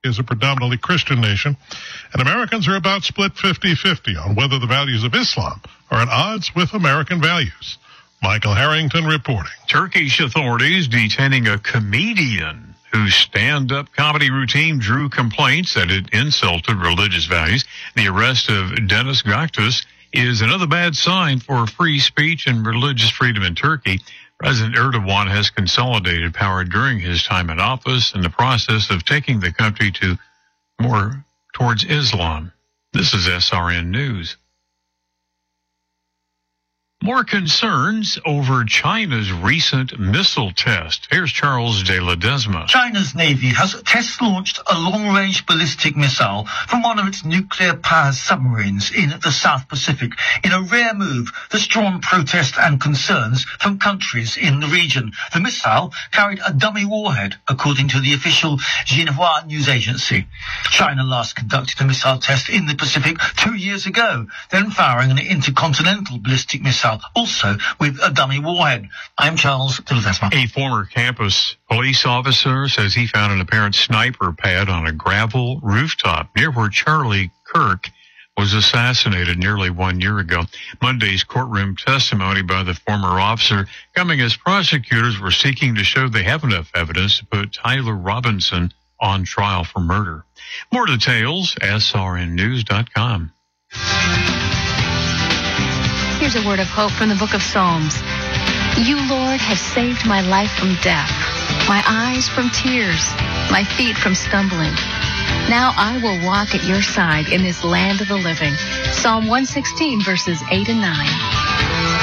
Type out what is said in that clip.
is a predominantly Christian nation, and Americans are about split 50-50 on whether the values of Islam are at odds with American values. Michael Harrington reporting. Turkish authorities detaining a comedian whose stand-up comedy routine drew complaints that it insulted religious values. The arrest of Dennis Göktuğ is another bad sign for free speech and religious freedom in Turkey. President Erdogan has consolidated power during his time in office in the process of taking the country to more towards Islam. This is SRN News. More concerns over China's recent missile test. Here's Charles de Ledesma. China's Navy has test-launched a long-range ballistic missile from one of its nuclear-powered submarines in the South Pacific in a rare move that's drawn protest and concerns from countries in the region. The missile carried a dummy warhead, according to the official Xinhua news agency. China last conducted a missile test in the Pacific 2 years ago, then firing an intercontinental ballistic missile, also with a dummy warhead. I'm Charles de Ledesma. A former campus police officer says he found an apparent sniper pad on a gravel rooftop near where Charlie Kirk was assassinated nearly 1 year ago. Monday's courtroom testimony by the former officer coming as prosecutors were seeking to show they have enough evidence to put Tyler Robinson on trial for murder. More details, srnnews.com. Here's a word of hope from the book of Psalms. You, Lord, have saved my life from death, my eyes from tears, my feet from stumbling. Now I will walk at your side in this land of the living. Psalm 116, verses 8 and 9.